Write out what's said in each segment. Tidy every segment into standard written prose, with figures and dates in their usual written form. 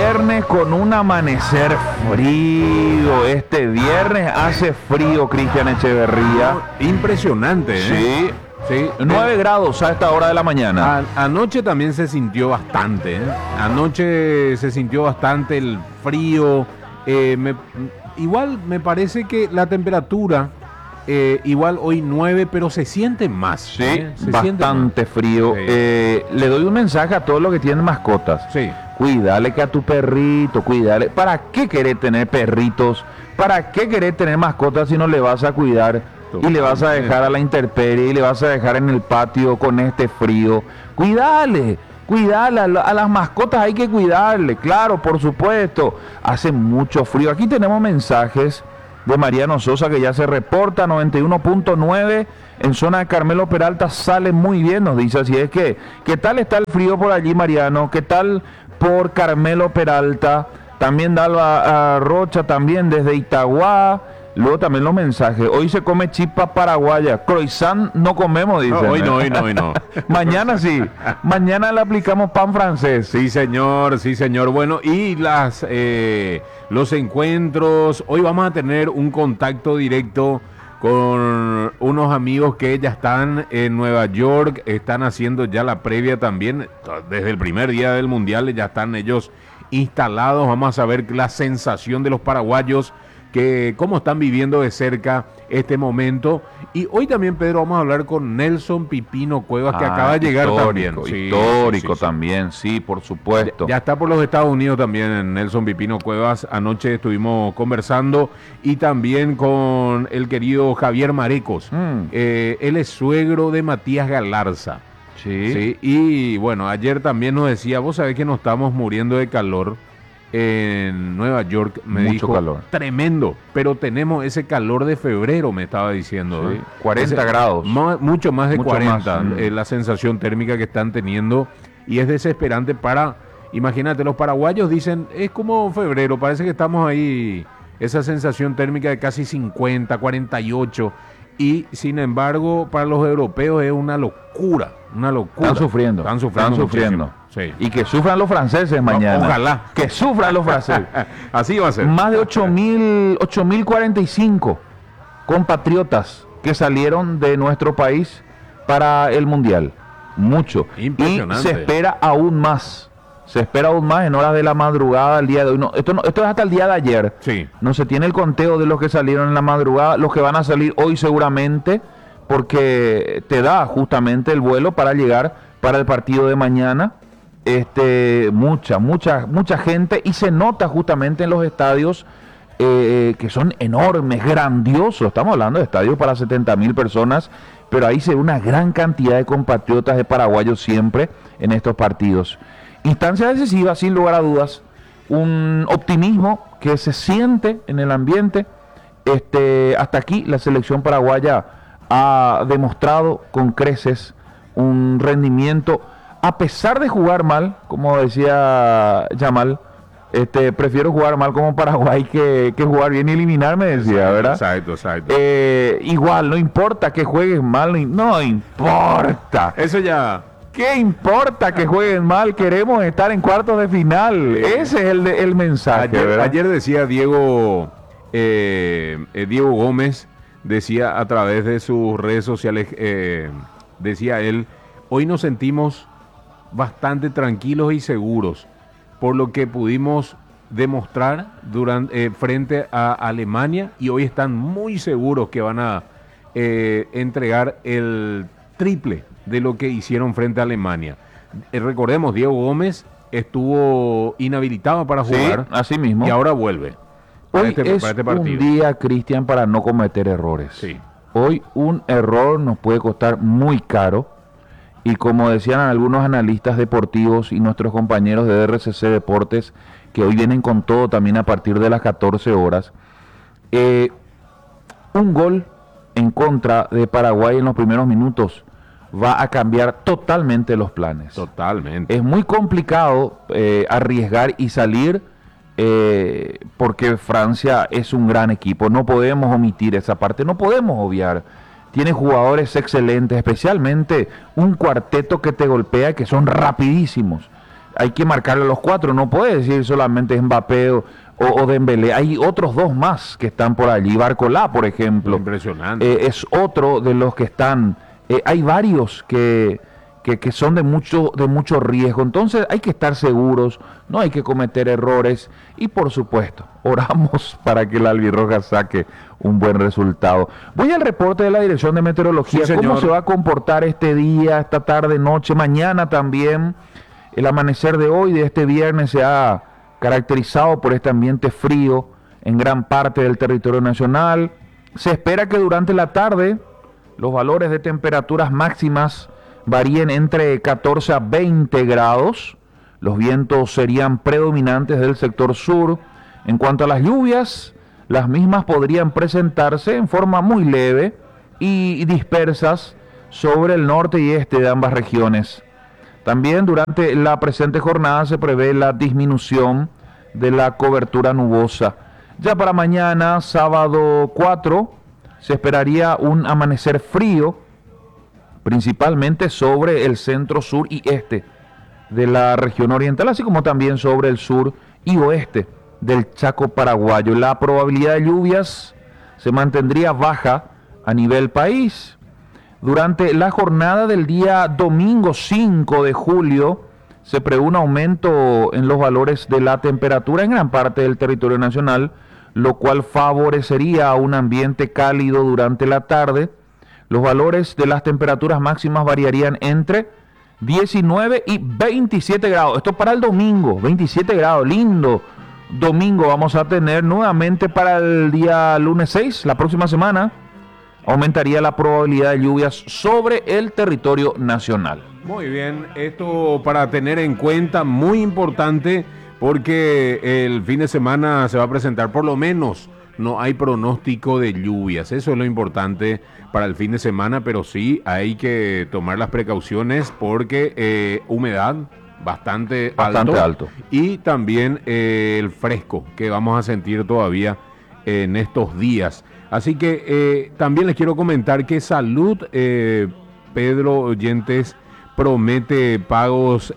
viernes con un amanecer frío. Este viernes hace frío, Cristian Echeverría. Impresionante, ¿eh? Sí. Sí. 9 grados a esta hora de la mañana. Anoche también se sintió bastante, ¿eh? Anoche se sintió bastante el frío. Igual me parece que la temperatura, igual hoy 9, pero se siente más. Sí, se bastante frío. Sí. Le doy un mensaje a todos los que tienen mascotas. Sí. Cuídale que a tu perrito, cuídale. ¿Para qué querés tener perritos? ¿Para qué querés tener mascotas si no le vas a cuidar? Y le vas a dejar a la intemperie y le vas a dejar en el patio con este frío. Cuídale a las mascotas, hay que cuidarle, claro, por supuesto. Hace mucho frío. Aquí tenemos mensajes de Mariano Sosa que ya se reporta, 91.9 en zona de Carmelo Peralta, sale muy bien, nos dice. Así es que, ¿qué tal está el frío por allí, Mariano? ¿Qué tal por Carmelo Peralta? También Dalva Rocha, también desde Itagua. Luego también los mensajes. Hoy se come chipa paraguaya. Croissant no comemos, dicen. No, hoy no. Mañana sí. Mañana le aplicamos pan francés. Sí, señor. Bueno, y los encuentros. Hoy vamos a tener un contacto directo con unos amigos que ya están en Nueva York. Están haciendo ya la previa también. Desde el primer día del Mundial ya están ellos instalados. Vamos a saber la sensación de los paraguayos, que cómo están viviendo de cerca este momento. Y hoy también, Pedro, vamos a hablar con Nelson Pipino Cuevas, que acaba de llegar también. Histórico también, sí, por supuesto. Ya está por los Estados Unidos también Nelson Pipino Cuevas. Anoche estuvimos conversando, y también con el querido Javier Marecos. Él es suegro de Matías Galarza. Sí. Y bueno, ayer también nos decía, vos sabés que nos estamos muriendo de calor en Nueva York. Me Mucho dijo, calor. Tremendo, pero tenemos ese calor de febrero, me estaba diciendo. Sí, 40 grados. Mucho más de Mucho 40, más. La sensación térmica que están teniendo, y es desesperante imagínate, los paraguayos dicen, es como febrero, parece que estamos ahí, esa sensación térmica de casi 50, 48, y sin embargo, para los europeos es una locura. Están sufriendo. Sí. Y que sufran los franceses mañana. Ojalá. Que sufran los franceses. Así va a ser. Más de 8.045 compatriotas que salieron de nuestro país para el Mundial. Mucho. Impresionante. Y se espera aún más. En horas de la madrugada, el día de hoy. Esto es hasta el día de ayer. Sí. No se tiene el conteo de los que salieron en la madrugada, los que van a salir hoy seguramente, porque te da justamente el vuelo para llegar para el partido de mañana. Mucha gente, y se nota justamente en los estadios que son enormes, grandiosos. Estamos hablando de estadios para 70.000 personas, pero ahí se ve una gran cantidad de compatriotas de paraguayos siempre en estos partidos. Instancia decisiva, sin lugar a dudas, un optimismo que se siente en el ambiente. Hasta aquí la selección paraguaya ha demostrado con creces un rendimiento, a pesar de jugar mal, como decía Yamal. Prefiero jugar mal como Paraguay que jugar bien y eliminarme, decía, ¿verdad? Exacto. Igual, no importa que juegues mal, no importa. Eso ya. ¿Qué importa que jueguen mal? Queremos estar en cuartos de final. Ese es el mensaje. Ayer decía Diego Gómez, decía a través de sus redes sociales, decía él, hoy nos sentimos bastante tranquilos y seguros por lo que pudimos demostrar frente a Alemania, y hoy están muy seguros que van a entregar el triple de lo que hicieron frente a Alemania. Recordemos, Diego Gómez estuvo inhabilitado para jugar, así mismo, y ahora vuelve para este partido. Un día, Cristian, para no cometer errores. Sí. Hoy un error nos puede costar muy caro, y como decían algunos analistas deportivos y nuestros compañeros de RCC Deportes, que hoy vienen con todo también a partir de las 14 horas, un gol en contra de Paraguay en los primeros minutos va a cambiar totalmente los planes. Totalmente. Es muy complicado arriesgar y salir, porque Francia es un gran equipo. No podemos omitir esa parte, no podemos obviar. Tiene jugadores excelentes, especialmente un cuarteto que te golpea, que son rapidísimos. hay que marcarle a los 4, no puede decir solamente Mbappé o Dembélé, hay otros 2 más que están por allí, Barcolá, por ejemplo. Impresionante. Es otro de los que están, hay varios que son de mucho riesgo, entonces hay que estar seguros, no hay que cometer errores y por supuesto, oramos para que la albirroja saque un buen resultado. Voy al reporte de la Dirección de Meteorología, sí, cómo se va a comportar este día, esta tarde, noche, mañana también. El amanecer de hoy, de este viernes, se ha caracterizado por este ambiente frío en gran parte del territorio nacional. Se espera que durante la tarde los valores de temperaturas máximas varíen entre 14 a 20 grados. Los vientos serían predominantes del sector sur. En cuanto a las lluvias, las mismas podrían presentarse en forma muy leve y dispersas sobre el norte y este de ambas regiones. También durante la presente jornada se prevé la disminución de la cobertura nubosa. Ya para mañana, sábado 4, se esperaría un amanecer frío, principalmente sobre el centro, sur y este de la región oriental, así como también sobre el sur y oeste del Chaco paraguayo. La probabilidad de lluvias se mantendría baja a nivel país. Durante la jornada del día domingo 5 de julio se prevé un aumento en los valores de la temperatura en gran parte del territorio nacional, lo cual favorecería un ambiente cálido durante la tarde. Los valores de las temperaturas máximas variarían entre 19 y 27 grados. Esto para el domingo, 27 grados, lindo domingo vamos a tener. Nuevamente para el día lunes 6, la próxima semana, aumentaría la probabilidad de lluvias sobre el territorio nacional. Muy bien, esto para tener en cuenta, muy importante, porque el fin de semana se va a presentar, por lo menos no hay pronóstico de lluvias. Eso es lo importante para el fin de semana, pero sí hay que tomar las precauciones porque humedad bastante alto y también el fresco que vamos a sentir todavía en estos días. Así que también les quiero comentar que Salud, Pedro Oyentes, promete pagos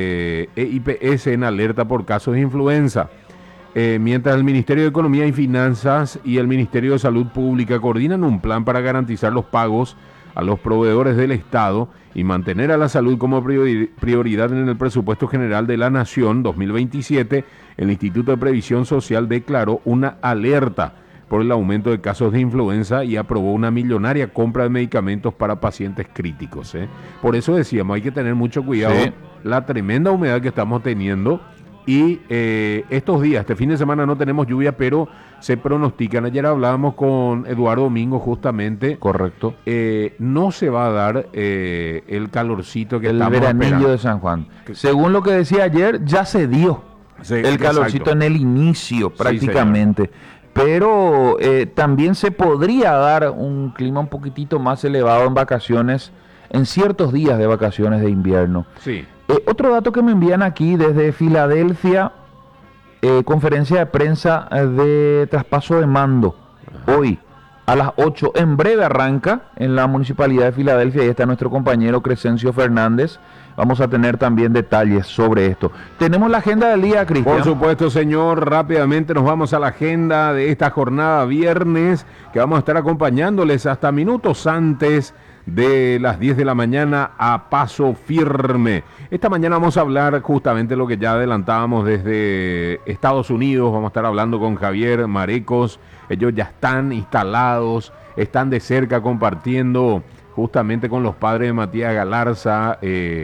EIPS en alerta por casos de influenza. Mientras el Ministerio de Economía y Finanzas y el Ministerio de Salud Pública coordinan un plan para garantizar los pagos a los proveedores del Estado y mantener a la salud como prioridad en el presupuesto general de la Nación 2027, el Instituto de Previsión Social declaró una alerta por el aumento de casos de influenza y aprobó una millonaria compra de medicamentos para pacientes críticos. Por eso decíamos, hay que tener mucho cuidado, sí, la tremenda humedad que estamos teniendo. Y estos días, este fin de semana no tenemos lluvia, pero se pronostican. Ayer hablábamos con Eduardo Domingo justamente. Correcto. No se va a dar el calorcito que estamos esperando. El veranillo de San Juan. Según lo que decía ayer, ya se dio el calorcito, exacto, en el inicio prácticamente. Sí, pero también se podría dar un clima un poquitito más elevado en vacaciones, en ciertos días de vacaciones de invierno. Sí. Otro dato que me envían aquí desde Filadelfia, conferencia de prensa de traspaso de mando. Ajá. Hoy a las 8, en breve arranca en la Municipalidad de Filadelfia. Ahí está nuestro compañero Crescencio Fernández. Vamos a tener también detalles sobre esto. Tenemos la agenda del día, Cristian. Por supuesto, señor. Rápidamente nos vamos a la agenda de esta jornada viernes, que vamos a estar acompañándoles hasta minutos antes de las 10 de la mañana a paso firme. Esta mañana vamos a hablar justamente lo que ya adelantábamos desde Estados Unidos. Vamos a estar hablando con Javier Marecos. Ellos ya están instalados, están de cerca compartiendo justamente con los padres de Matías Galarza.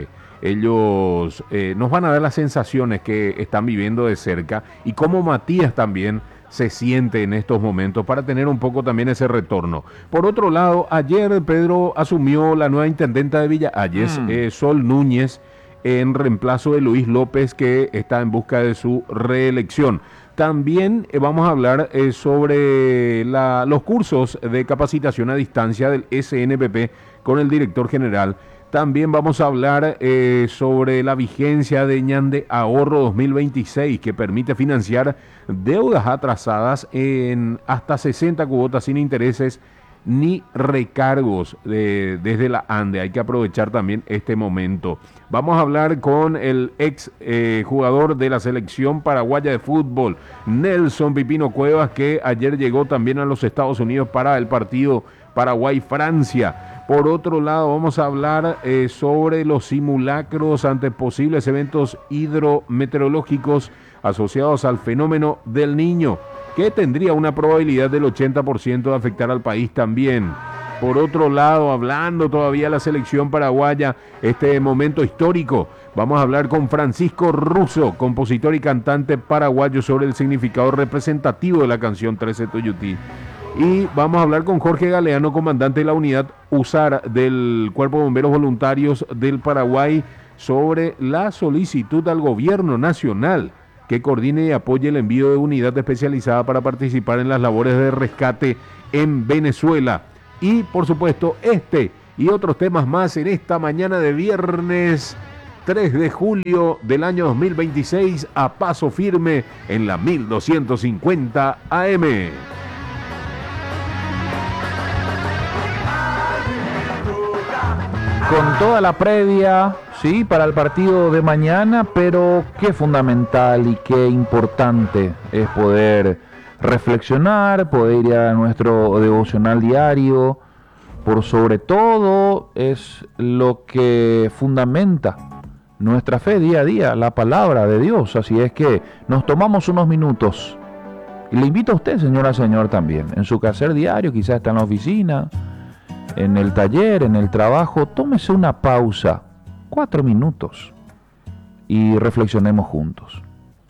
Ellos nos van a dar las sensaciones que están viviendo de cerca y cómo Matías también se siente en estos momentos para tener un poco también ese retorno. Por otro lado, ayer Pedro asumió la nueva intendenta de Villa Ayes, Sol Núñez, en reemplazo de Luis López, que está en busca de su reelección. También vamos a hablar sobre los cursos de capacitación a distancia del SNPP con el director general. También vamos a hablar sobre la vigencia de Ñande Ahorro 2026, que permite financiar deudas atrasadas en hasta 60 cuotas sin intereses ni recargos desde la ANDE. Hay que aprovechar también este momento. Vamos a hablar con el ex jugador de la selección paraguaya de fútbol, Nelson Pipino Cuevas, que ayer llegó también a los Estados Unidos para el partido Paraguay-Francia. Por otro lado, vamos a hablar sobre los simulacros ante posibles eventos hidrometeorológicos asociados al fenómeno del Niño, que tendría una probabilidad del 80% de afectar al país también. Por otro lado, hablando todavía de la selección paraguaya, este momento histórico, vamos a hablar con Francisco Russo, compositor y cantante paraguayo, sobre el significado representativo de la canción 13 Tuyutí. Y vamos a hablar con Jorge Galeano, comandante de la unidad USAR del Cuerpo de Bomberos Voluntarios del Paraguay, sobre la solicitud al gobierno nacional que coordine y apoye el envío de unidad especializada para participar en las labores de rescate en Venezuela. Y por supuesto este y otros temas más en esta mañana de viernes 3 de julio del año 2026, a paso firme en la 1250 AM. Con toda la previa, sí, para el partido de mañana, pero qué fundamental y qué importante es poder reflexionar, poder ir a nuestro devocional diario. Por sobre todo es lo que fundamenta nuestra fe día a día, la palabra de Dios. Así es que nos tomamos unos minutos. Y le invito a usted, señora, señor, también, en su quehacer diario, quizás está en la oficina, en el taller, en el trabajo, tómese una pausa, 4 minutos, y reflexionemos juntos.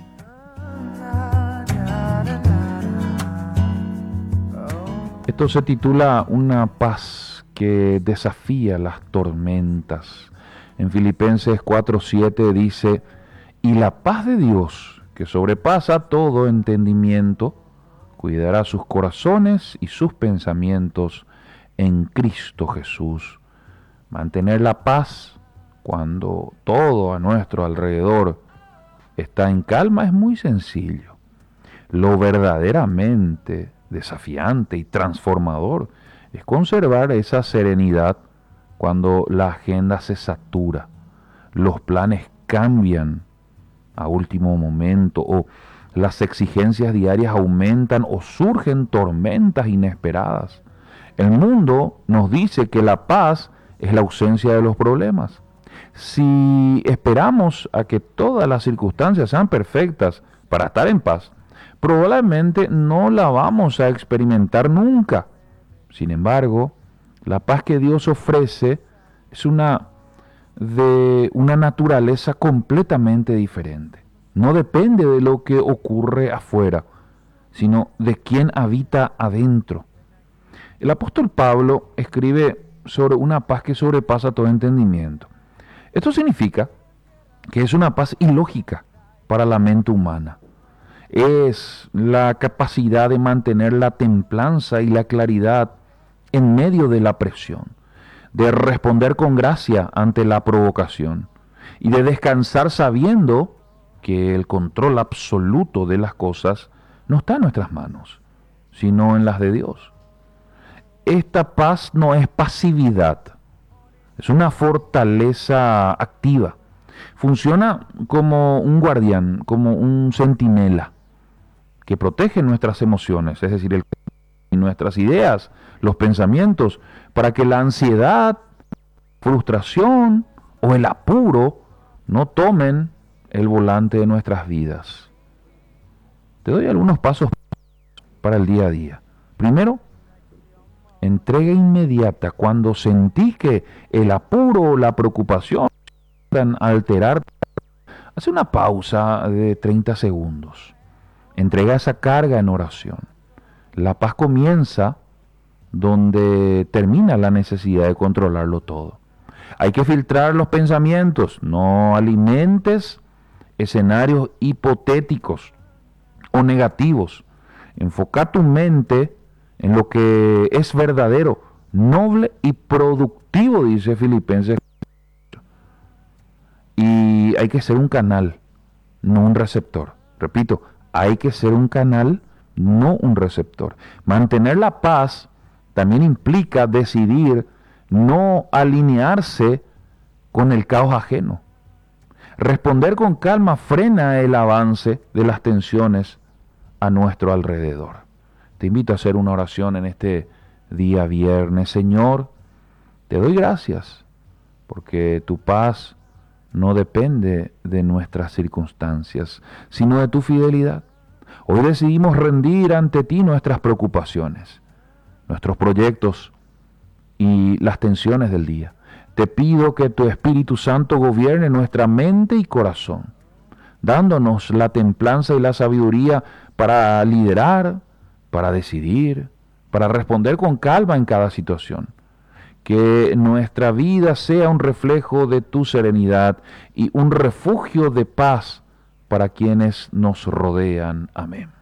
Esto se titula Una paz que desafía las tormentas. En Filipenses 4:7 dice: y la paz de Dios, que sobrepasa todo entendimiento, cuidará sus corazones y sus pensamientos en Cristo Jesús. Mantener la paz cuando todo a nuestro alrededor está en calma es muy sencillo. Lo verdaderamente desafiante y transformador es conservar esa serenidad cuando la agenda se satura, los planes cambian a último momento, o las exigencias diarias aumentan, o surgen tormentas inesperadas. El mundo nos dice que la paz es la ausencia de los problemas. Si esperamos a que todas las circunstancias sean perfectas para estar en paz, probablemente no la vamos a experimentar nunca. Sin embargo, la paz que Dios ofrece es de una naturaleza completamente diferente. No depende de lo que ocurre afuera, sino de quién habita adentro. El apóstol Pablo escribe sobre una paz que sobrepasa todo entendimiento. Esto significa que es una paz ilógica para la mente humana. Es la capacidad de mantener la templanza y la claridad en medio de la presión, de responder con gracia ante la provocación y de descansar sabiendo que el control absoluto de las cosas no está en nuestras manos, sino en las de Dios. Esta paz no es pasividad, es una fortaleza activa. Funciona como un guardián, como un centinela que protege nuestras emociones, es decir, nuestras ideas, los pensamientos, para que la ansiedad, frustración o el apuro no tomen el volante de nuestras vidas. Te doy algunos pasos para el día a día. Primero, entrega inmediata. Cuando sentís que el apuro o la preocupación puedan alterar, hace una pausa de 30 segundos. Entrega esa carga en oración. La paz comienza donde termina la necesidad de controlarlo todo. Hay que filtrar los pensamientos. No alimentes escenarios hipotéticos o negativos. Enfoca tu mente en lo que es verdadero, noble y productivo, dice Filipenses. Y hay que ser un canal, no un receptor. Repito, hay que ser un canal, no un receptor. Mantener la paz también implica decidir no alinearse con el caos ajeno. Responder con calma frena el avance de las tensiones a nuestro alrededor. Te invito a hacer una oración en este día viernes. Señor, te doy gracias porque tu paz no depende de nuestras circunstancias, sino de tu fidelidad. Hoy decidimos rendir ante ti nuestras preocupaciones, nuestros proyectos y las tensiones del día. Te pido que tu Espíritu Santo gobierne nuestra mente y corazón, dándonos la templanza y la sabiduría para liderar, para decidir, para responder con calma en cada situación. Que nuestra vida sea un reflejo de tu serenidad y un refugio de paz para quienes nos rodean. Amén.